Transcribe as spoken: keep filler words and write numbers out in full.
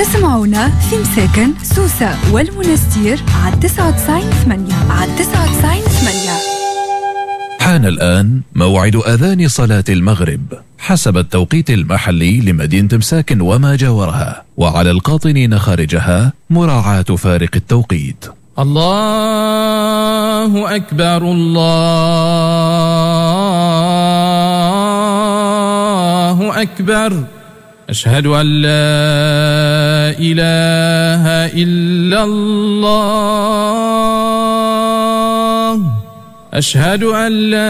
تسمعونا في مساكن سوسة والمنستير على تسعة وتسعين ثمانية على تسعة وتسعين ثمانية. حان الآن موعد أذان صلاة المغرب حسب التوقيت المحلي لمدينة مساكن وما جاورها، وعلى القاطنين خارجها مراعاة فارق التوقيت. الله أكبر الله أكبر، أشهد أن لا إله إلا الله، أشهد أن لا